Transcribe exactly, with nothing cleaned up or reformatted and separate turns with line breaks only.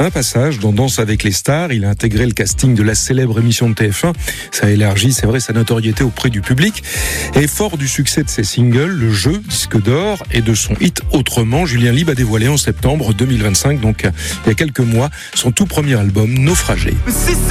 un passage dans Danse avec les stars. Il a intégré le casting de la célèbre émission de T F un. Ça a élargi, c'est vrai, sa notoriété auprès du public. Et fort du succès de ses singles, le jeu, disque d'or, et de son hit Autrement, Julien Lieb a dévoilé en septembre deux mille vingt-cinq, donc il y a quelques mois, son tout premier album, Naufragé.
Si